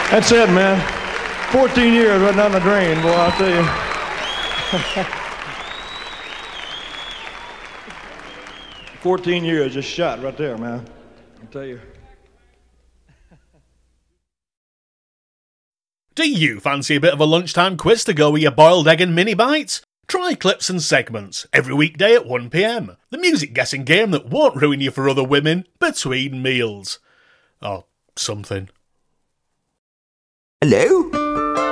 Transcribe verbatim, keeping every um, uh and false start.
That's it, man. fourteen years right down the drain, boy, I'll tell you. fourteen years just shot right there, man. I'll tell you. Do you fancy a bit of a lunchtime quiz to go with your boiled egg and mini bites? Try Clips and Segments every weekday at one p m. The music guessing game that won't ruin you for other women between meals. Or something. Hello?